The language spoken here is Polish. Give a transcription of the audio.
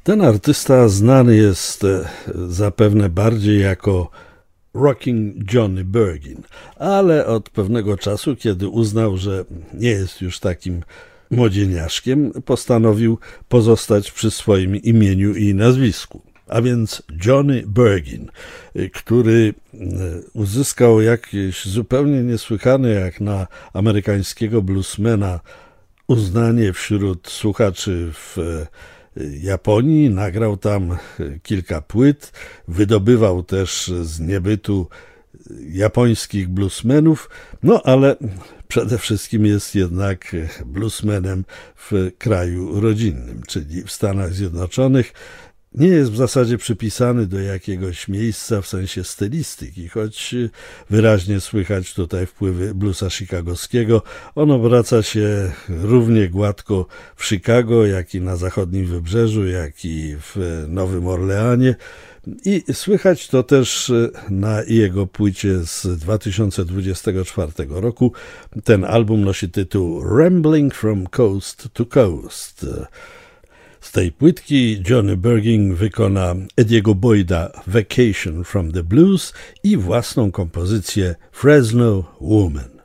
Ten artysta znany jest zapewne bardziej jako Rocking Johnny Bergin, ale od pewnego czasu, kiedy uznał, że nie jest już takim młodzieniaszkiem, postanowił pozostać przy swoim imieniu i nazwisku. A więc Johnny Bergin, który uzyskał jakieś zupełnie niesłychane jak na amerykańskiego bluesmana uznanie wśród słuchaczy w Japonii, nagrał tam kilka płyt, wydobywał też z niebytu japońskich bluesmenów, no ale przede wszystkim jest jednak bluesmanem w kraju rodzinnym, czyli w Stanach Zjednoczonych. Nie jest w zasadzie przypisany do jakiegoś miejsca w sensie stylistyki, choć wyraźnie słychać tutaj wpływy bluesa chicagowskiego. On obraca się równie gładko w Chicago, jak i na zachodnim wybrzeżu, jak i w Nowym Orleanie. I słychać to też na jego płycie z 2024 roku. Ten album nosi tytuł Rambling from Coast to Coast. Z tej płytki Johnny Bergin wykona Ediego Boyda Vacation from the Blues i własną kompozycję Fresno Woman.